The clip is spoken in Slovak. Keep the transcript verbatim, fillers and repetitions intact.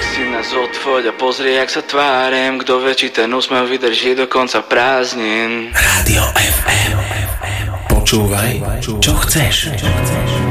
si nás otvoď a pozri, jak sa tvárem. Kto vie, či ten úsmev vydrží do konca prázdnin. Rádio ef em. Počúvaj, čo chceš.